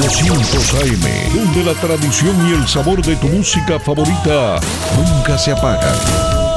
1200 AM, donde la tradición y el sabor de tu música favorita nunca se apagan.